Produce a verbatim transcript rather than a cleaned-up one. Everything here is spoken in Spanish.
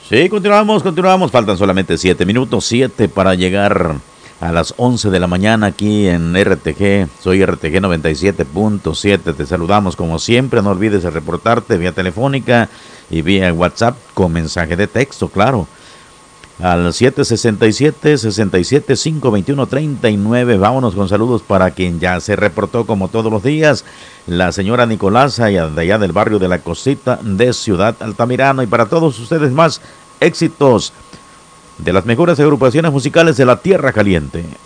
Sí, continuamos, continuamos. Faltan solamente siete minutos, siete para llegar a las once de la mañana aquí en R T G. Soy R T G noventa y siete punto siete. Te saludamos como siempre. No olvides de reportarte vía telefónica y vía WhatsApp con mensaje de texto, claro. Al siete seis siete, seis siete cinco, dos uno tres nueve. Vámonos con saludos para quien ya se reportó como todos los días. La señora Nicolasa, de allá del barrio de La Cosita de Ciudad Altamirano. Y para todos ustedes más éxitos de las mejores agrupaciones musicales de la Tierra Caliente.